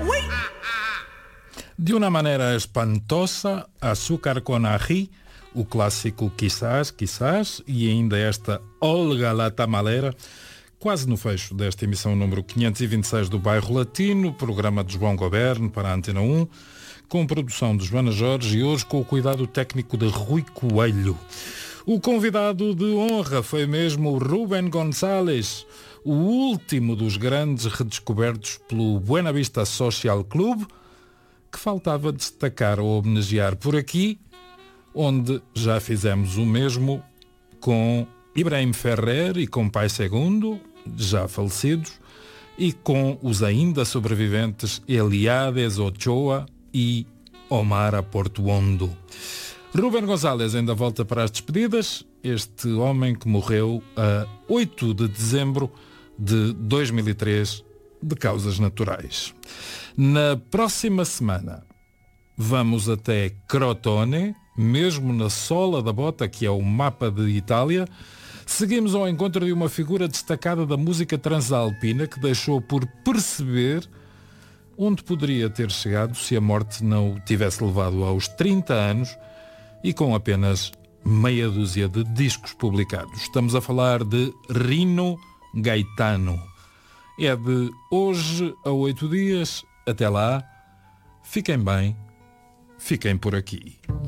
De uma maneira espantosa, Açúcar com Ají, o clássico Quizás, e ainda esta Olga la Tamalera, quase no fecho desta emissão número 526 do Bairro Latino, programa de João Goberno para a Antena 1, com produção de Joana Jorge e hoje com o cuidado técnico de Rui Coelho. O convidado de honra foi mesmo o Rubén González, o último dos grandes redescobertos pelo Buena Vista Social Club, que faltava destacar ou homenagear por aqui, onde já fizemos o mesmo com Ibrahim Ferrer e com Pai Segundo, já falecidos, e com os ainda sobreviventes Eliades Ochoa e Omar Portuondo. Rubén González ainda volta para as despedidas, este homem que morreu a 8 de dezembro de 2003 de causas naturais. Na próxima semana vamos até Crotone, mesmo na sola da bota, que é o mapa de Itália. Seguimos ao encontro de uma figura destacada da música transalpina que deixou por perceber onde poderia ter chegado se a morte não o tivesse levado aos 30 anos e com apenas meia dúzia de discos publicados. Estamos a falar de Rino Gaetano. É de hoje a 8 dias. Até lá, fiquem bem, fiquem por aqui.